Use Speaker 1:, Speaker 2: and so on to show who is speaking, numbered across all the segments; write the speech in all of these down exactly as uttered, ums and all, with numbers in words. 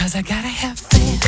Speaker 1: Because I gotta have faith.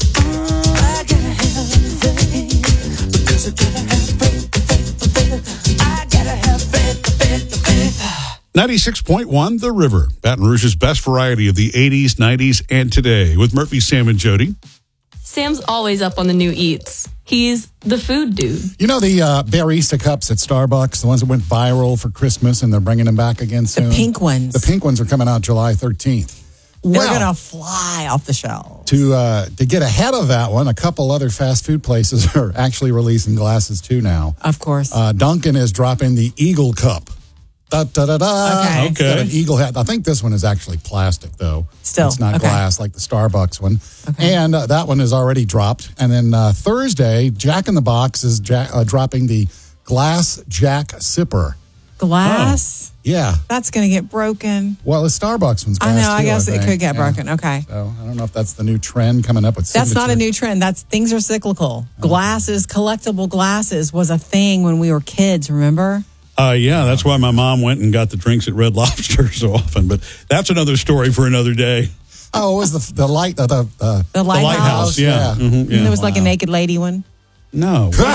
Speaker 1: I gotta have faith. Because I gotta have faith, faith, faith. I gotta have faith, faith, faith.
Speaker 2: ninety-six point one The River, Baton Rouge's best variety of the eighties, nineties, and today. With Murphy, Sam, and Jody.
Speaker 3: Sam's always up on the new eats. He's the food dude.
Speaker 4: You know the uh, Barista cups at Starbucks, the ones that went viral for Christmas, and they're bringing them back again soon?
Speaker 5: The pink ones.
Speaker 4: The pink ones are coming out July thirteenth.
Speaker 5: They're
Speaker 4: Well,
Speaker 5: going to fly off the shelves.
Speaker 4: To uh, to get ahead of that one, a couple other fast food places are actually releasing glasses too now.
Speaker 5: Of course.
Speaker 4: Uh, Dunkin' is dropping the Eagle Cup. Da, da, da, da.
Speaker 5: Okay.
Speaker 4: It's got an eagle hat. I think this one is actually plastic, though.
Speaker 5: Still,
Speaker 4: It's not
Speaker 5: okay.
Speaker 4: glass like the Starbucks one.
Speaker 5: Okay.
Speaker 4: And uh, that one is already dropped. And then uh, Thursday, Jack in the Box is ja- uh, dropping the Glass Jack Sipper.
Speaker 5: Glass?
Speaker 4: Yeah.
Speaker 5: That's going to get broken.
Speaker 4: Well, the Starbucks one's glass,
Speaker 5: I know. I
Speaker 4: too,
Speaker 5: guess it
Speaker 4: think.
Speaker 5: could get
Speaker 4: Yeah.
Speaker 5: broken. Okay.
Speaker 4: So I don't know if that's the new trend coming up with
Speaker 5: That's not a
Speaker 4: signature.
Speaker 5: new trend. That's things are cyclical. Glasses, collectible glasses was a thing when we were kids, remember?
Speaker 2: Uh, yeah, that's why my mom went and got the drinks at Red Lobster so often. But that's another story for another day.
Speaker 4: Oh, it was the, the light, uh, the, uh,
Speaker 5: The
Speaker 2: The
Speaker 5: lighthouse.
Speaker 2: lighthouse, yeah.
Speaker 4: Yeah.
Speaker 2: Mhm, yeah.
Speaker 5: And there was like a naked lady one.
Speaker 2: No. what?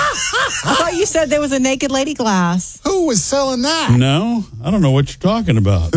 Speaker 5: I thought you said there was a naked lady glass.
Speaker 4: who was selling that?
Speaker 2: No, I don't know what you're talking about.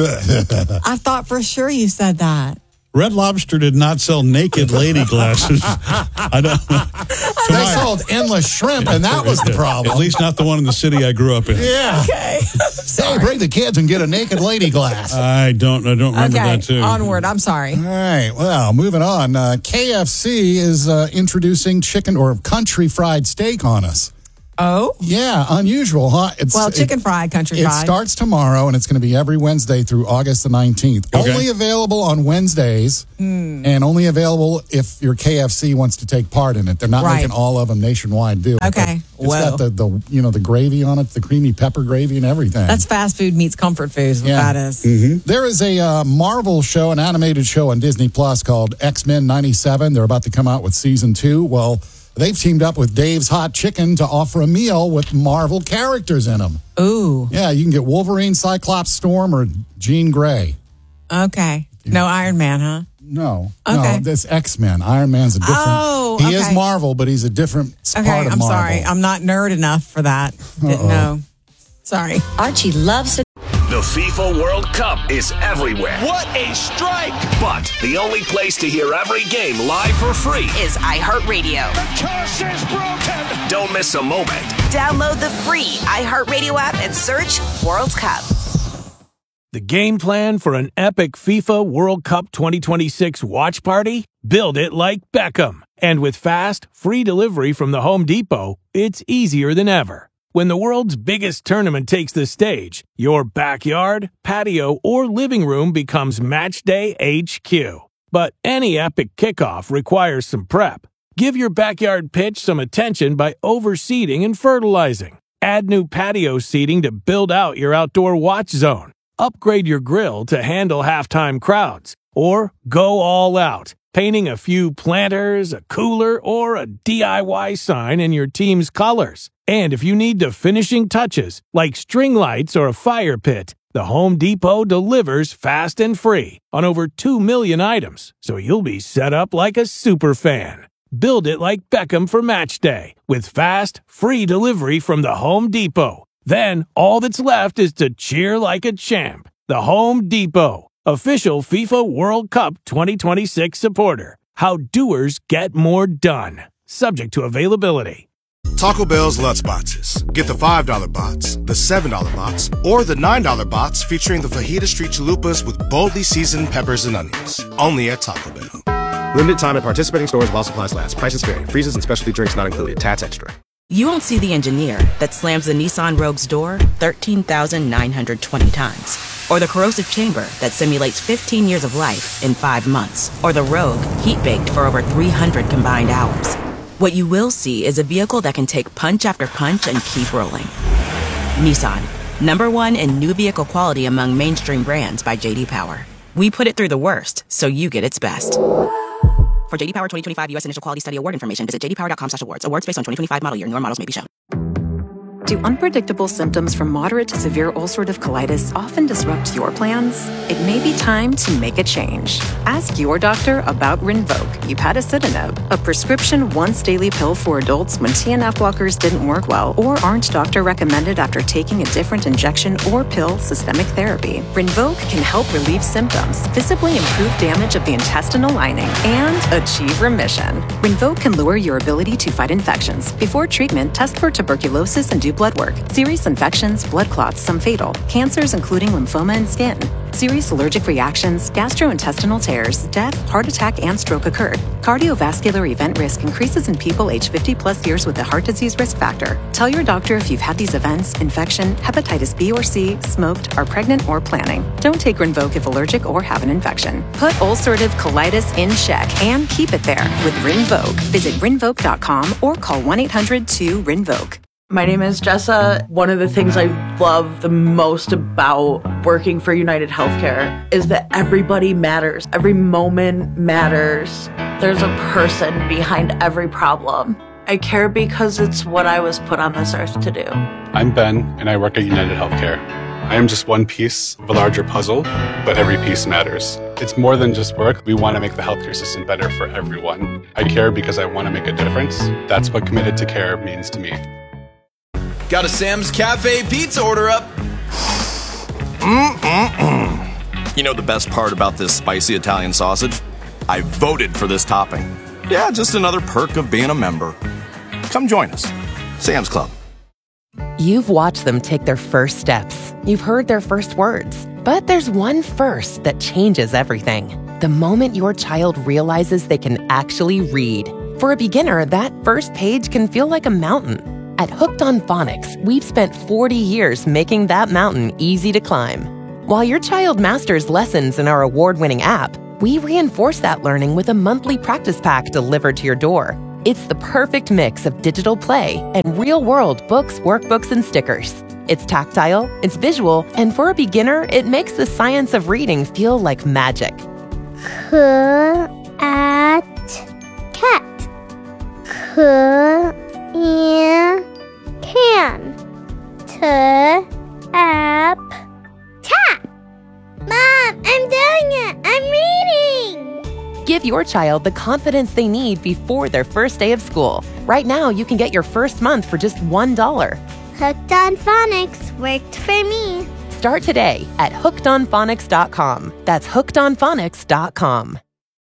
Speaker 5: I thought for sure you said that.
Speaker 2: Red Lobster did not sell naked lady glasses. I don't know. To
Speaker 4: They
Speaker 2: my-
Speaker 4: sold endless shrimp, and that was the problem.
Speaker 2: At least not the one in the city I grew up in.
Speaker 4: Yeah.
Speaker 5: Okay.
Speaker 4: Hey, bring the kids and get a naked lady glass.
Speaker 2: I don't. I don't remember
Speaker 5: Okay.
Speaker 2: that too.
Speaker 5: Onward. I'm sorry.
Speaker 4: All right. Well, moving on. Uh, K F C is uh, introducing chicken or country fried steak on us.
Speaker 5: Oh?
Speaker 4: Yeah, unusual, huh? It's,
Speaker 5: Well, chicken
Speaker 4: it,
Speaker 5: fried, country
Speaker 4: It
Speaker 5: fried.
Speaker 4: starts tomorrow, and it's going to be every Wednesday through August the nineteenth.
Speaker 2: Okay.
Speaker 4: Only available on Wednesdays,
Speaker 5: Hmm.
Speaker 4: and only available if your K F C wants to take part in it. They're not
Speaker 5: Right.
Speaker 4: making all of them nationwide, do it.
Speaker 5: Okay.
Speaker 4: But It's
Speaker 5: Well.
Speaker 4: got the, the you know the gravy on it, the creamy pepper gravy, and everything.
Speaker 5: That's fast food meets comfort food is what
Speaker 4: Yeah.
Speaker 5: that is.
Speaker 2: Mm-hmm.
Speaker 4: There is a uh, Marvel show, an animated show on Disney Plus called X-Men ninety-seven. They're about to come out with season two. Well, they've teamed up with Dave's Hot Chicken to offer a meal with Marvel characters in them.
Speaker 5: Ooh.
Speaker 4: Yeah, you can get Wolverine, Cyclops, Storm, or Jean Grey.
Speaker 5: Okay. No Iron Man, huh?
Speaker 4: No,
Speaker 5: Okay.
Speaker 4: no, that's X-Men. Iron Man's a different.
Speaker 5: Oh,
Speaker 4: he is
Speaker 5: okay.
Speaker 4: Marvel, but he's a different
Speaker 5: Okay,
Speaker 4: part of
Speaker 5: I'm
Speaker 4: Marvel.
Speaker 5: sorry. I'm not nerd enough for that. Didn't know. Sorry.
Speaker 6: Archie loves to.
Speaker 7: The FIFA World Cup is everywhere.
Speaker 1: What a strike!
Speaker 7: But the only place to hear every game live for free
Speaker 6: Is iHeartRadio.
Speaker 1: The curse is broken!
Speaker 7: Don't miss a moment.
Speaker 6: Download the free iHeartRadio app and search World Cup.
Speaker 8: The game plan for an epic FIFA World Cup twenty twenty-six watch party? Build it like Beckham. And with fast, free delivery from the Home Depot, it's easier than ever. When the world's biggest tournament takes the stage, your backyard, patio, or living room becomes Matchday H Q. But any epic kickoff requires some prep. Give your backyard pitch some attention by overseeding and fertilizing. Add new patio seating to build out your outdoor watch zone. Upgrade your grill to handle halftime crowds. Or go all out, painting a few planters, a cooler, or a D I Y sign in your team's colors. And if you need the finishing touches, like string lights or a fire pit, the Home Depot delivers fast and free on over two million items, so you'll be set up like a super fan. Build it like Beckham for match day with fast, free delivery from the Home Depot. Then all that's left is to cheer like a champ. The Home Depot, official FIFA World Cup twenty twenty-six supporter. How doers get more done. Subject to availability.
Speaker 9: Taco Bell's Lutz Boxes. Get the five dollar box, the seven dollar box, or the nine dollar box featuring the Fajita Street Chalupas with boldly seasoned peppers and onions. Only at Taco Bell.
Speaker 10: Limited time at participating stores while supplies last. Prices vary. Freezes and specialty drinks not included. Tats Extra.
Speaker 6: You won't see the engineer that slams the Nissan Rogue's door thirteen thousand nine hundred twenty times. Or the corrosive chamber that simulates fifteen years of life in five months. Or the Rogue heat-baked for over three hundred combined hours. What you will see is a vehicle that can take punch after punch and keep rolling. Nissan, number one in new vehicle quality among mainstream brands by J D Power. We put it through the worst, so you get its best. For J D Power twenty twenty-five U S Initial Quality Study Award information, visit j d power dot com slash awards. Awards based on twenty twenty-five model year. Newer models may be shown.
Speaker 11: Do unpredictable symptoms from moderate to severe ulcerative colitis often disrupt your plans? It may be time to make a change. Ask your doctor about Rinvoq, upadacitinib, a prescription once-daily pill for adults when T N F blockers didn't work well or aren't doctor-recommended after taking a different injection or pill systemic therapy. Rinvoq can help relieve symptoms, visibly improve damage of the intestinal lining, and achieve remission. Rinvoq can lower your ability to fight infections. Before treatment, test for tuberculosis and do blood work. Serious infections, blood clots, some fatal. Cancers including lymphoma and skin. Serious allergic reactions, gastrointestinal tears, death, heart attack, and stroke occurred. Cardiovascular event risk increases in people aged fifty plus years with a heart disease risk factor. Tell your doctor if you've had these events, infection, hepatitis B or C, smoked, are pregnant, or planning. Don't take Rinvoq if allergic or have an infection. Put ulcerative colitis in check and keep it there with Rinvoq. Visit rinvoq dot com or call one eight hundred two rinvoq.
Speaker 12: My name is Jessa. One of the things I love the most about working for United Healthcare is that everybody matters. Every moment matters. There's a person behind every problem. I care because it's what I was put on this earth to do.
Speaker 13: I'm Ben, and I work at United Healthcare. I am just one piece of a larger puzzle, but every piece matters. It's more than just work. We want to make the healthcare system better for everyone. I care because I want to make a difference. That's what committed to care means to me.
Speaker 14: Got a Sam's Cafe pizza order up. Mm-mm-mm. You know the best part about this spicy Italian sausage? I voted for this topping. Yeah, just another perk of being a member. Come join us. Sam's Club.
Speaker 15: You've watched them take their first steps. You've heard their first words. But there's one first that changes everything. The moment your child realizes they can actually read. For a beginner, that first page can feel like a mountain. At Hooked on Phonics, we've spent forty years making that mountain easy to climb. While your child masters lessons in our award-winning app, we reinforce that learning with a monthly practice pack delivered to your door. It's the perfect mix of digital play and real-world books, workbooks, and stickers. It's tactile, it's visual, and for a beginner, it makes the science of reading feel like magic.
Speaker 16: Cat. Cat. Yeah. Can. T-app. Tap. Mom, I'm doing it. I'm reading.
Speaker 15: Give your child the confidence they need before their first day of school. Right now, you can get your first month for just one dollar.
Speaker 16: Hooked on Phonics worked for me.
Speaker 15: Start today at hooked on phonics dot com. That's hooked on phonics dot com.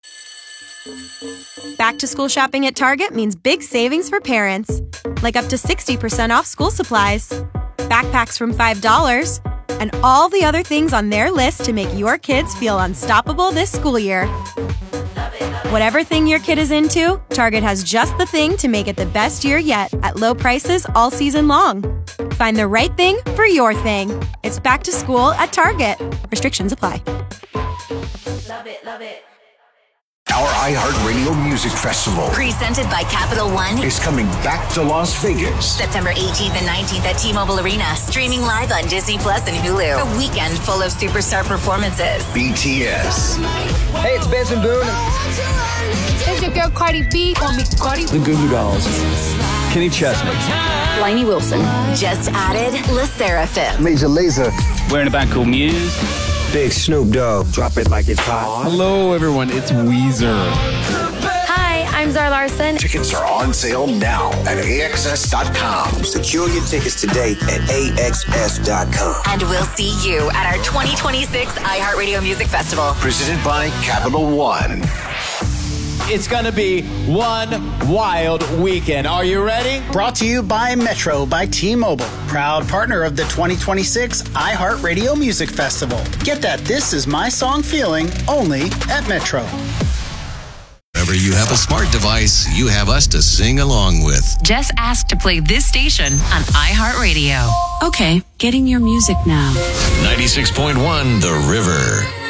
Speaker 17: Back to school shopping at Target means big savings for parents, like up to sixty percent off school supplies, backpacks from five dollars, and all the other things on their list to make your kids feel unstoppable this school year. Whatever thing your kid is into, Target has just the thing to make it the best year yet at low prices all season long. Find the right thing for your thing. It's back to school at Target. Restrictions apply.
Speaker 18: Love it, love it. Our iHeartRadio Music Festival,
Speaker 19: presented by Capital One,
Speaker 18: is coming back to Las Vegas.
Speaker 19: September eighteenth and nineteenth at T-Mobile Arena. Streaming live on Disney Plus and Hulu. A weekend full of superstar performances.
Speaker 18: B T S.
Speaker 20: Hey, it's Benson Boone.
Speaker 21: It's your girl Cardi B. Call me Cardi.
Speaker 20: The Goo Goo Dolls. Kenny Chesney.
Speaker 19: Lainey Wilson. Just added Le Seraphim.
Speaker 20: Major Lazer.
Speaker 22: Wearing a band called Muse.
Speaker 20: Big Snoop Dogg. Drop it like it's hot.
Speaker 23: Hello, everyone. It's Weezer.
Speaker 24: Hi, I'm Zara Larson.
Speaker 18: Tickets are on sale now at A X S dot com. Secure your tickets today at A X S dot com.
Speaker 19: And we'll see you at our twenty twenty-six iHeartRadio Music Festival.
Speaker 18: Presented by Capital One.
Speaker 25: It's going to be one wild weekend. Are you ready?
Speaker 26: Brought to you by Metro by T-Mobile, proud partner of the twenty twenty-six iHeartRadio Music Festival. Get that This Is My Song feeling only at Metro.
Speaker 27: Whenever you have a smart device, you have us to sing along with.
Speaker 28: Just ask to play this station on iHeartRadio.
Speaker 29: Okay, getting your music now.
Speaker 27: ninety-six point one The River.